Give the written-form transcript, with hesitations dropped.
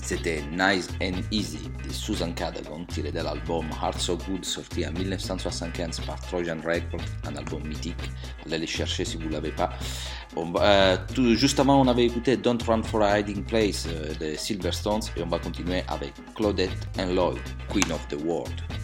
C'était Nice and Easy de Susan Cadogan, tiré de l'album Heart So Good, sorti en 1975 par Trojan Records, un album mythique. Allez les chercher si vous ne l'avez pas. Justement, on avait écouté Don't Run for a Hiding Place de Silverstones et on va continuer avec Claudette and Lloyd, Queen of the World.